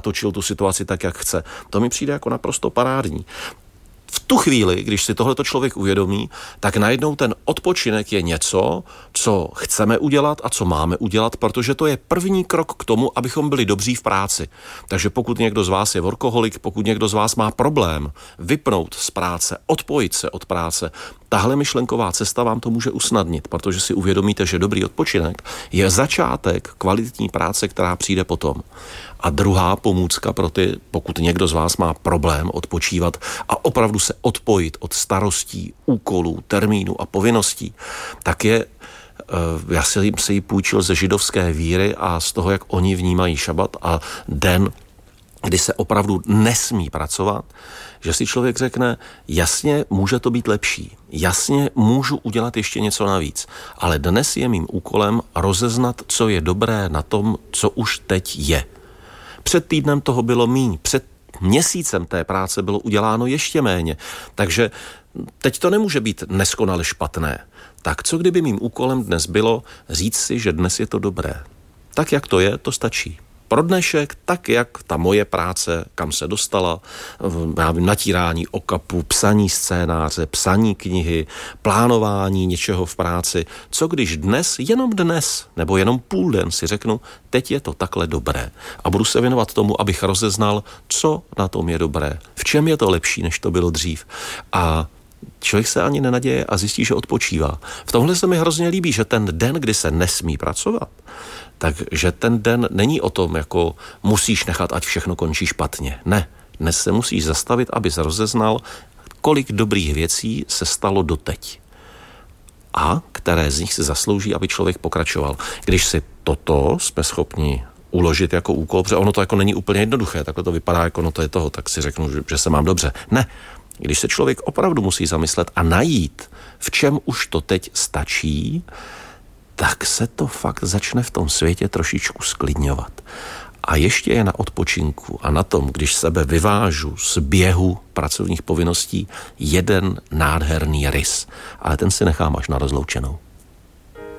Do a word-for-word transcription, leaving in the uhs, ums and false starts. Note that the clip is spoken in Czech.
natočil tu situaci tak, jak chce. To mi přijde jako naprosto parádní. V tu chvíli, když si tohleto člověk uvědomí, tak najednou ten odpočinek je něco, co chceme udělat a co máme udělat, protože to je první krok k tomu, abychom byli dobří v práci. Takže pokud někdo z vás je workoholik, pokud někdo z vás má problém vypnout z práce, odpojit se od práce, tahle myšlenková cesta vám to může usnadnit, protože si uvědomíte, že dobrý odpočinek je začátek kvalitní práce, která přijde potom. A druhá pomůcka pro ty, pokud někdo z vás má problém odpočívat a opravdu se odpojit od starostí, úkolů, termínů a povinností, tak je, já jsem si ji půjčil ze židovské víry a z toho, jak oni vnímají šabat a den, kdy se opravdu nesmí pracovat, že si člověk řekne, jasně, může to být lepší, jasně, můžu udělat ještě něco navíc, ale dnes je mým úkolem rozeznat, co je dobré na tom, co už teď je. Před týdnem toho bylo míň, před měsícem té práce bylo uděláno ještě méně, takže teď to nemůže být neskonale špatné. Tak co kdyby mým úkolem dnes bylo říct si, že dnes je to dobré? Tak, jak to je, to stačí. Pro dnešek, tak jak ta moje práce, kam se dostala, já vím, natírání okapu, psaní scénáře, psaní knihy, plánování něčeho v práci. Co když dnes, jenom dnes, nebo jenom půl den si řeknu, teď je to takhle dobré. A budu se věnovat tomu, abych rozeznal, co na tom je dobré. V čem je to lepší, než to bylo dřív. A člověk se ani nenaděje a zjistí, že odpočívá. V tomhle se mi hrozně líbí, že ten den, kdy se nesmí pracovat, takže ten den není o tom, jako musíš nechat, ať všechno končí špatně. Ne, dnes se musíš zastavit, abys rozeznal, kolik dobrých věcí se stalo doteď. A které z nich si zaslouží, aby člověk pokračoval. Když si toto jsme schopni uložit jako úkol, protože ono to jako není úplně jednoduché, takhle to vypadá, jako no to je toho, tak si řeknu, že, že se mám dobře. Ne, když se člověk opravdu musí zamyslet a najít, v čem už to teď stačí, tak se to fakt začne v tom světě trošičku sklidňovat. A ještě je na odpočinku a na tom, když sebe vyvážu z běhu pracovních povinností, jeden nádherný rys. Ale ten si nechám až na rozloučenou.